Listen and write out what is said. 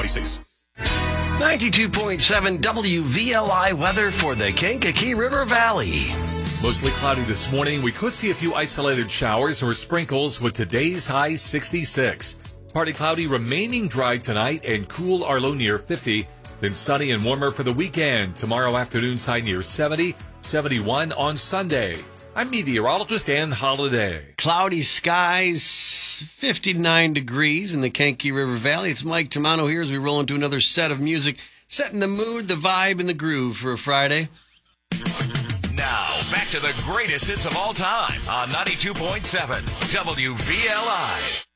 choices. 92.7 WVLI weather for the Kankakee River Valley. Mostly cloudy this morning. We could see a few isolated showers or sprinkles with today's high 66. Partly cloudy, remaining dry tonight and cool our low near 50. Then sunny and warmer for the weekend. Tomorrow afternoon's high near 70, 71 on Sunday. I'm meteorologist Ann Holiday. Cloudy skies, 59 degrees in the Kankakee River Valley. It's Mike Tamano here as we roll into another set of music, setting the mood, the vibe, and the groove for a Friday. Now, back to the greatest hits of all time on 92.7 WVLI.